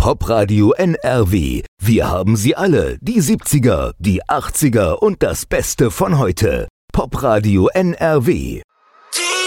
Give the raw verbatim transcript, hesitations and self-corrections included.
Popradio N R W. Wir haben sie alle, die siebziger, die achtziger und das Beste von heute. Popradio N R W.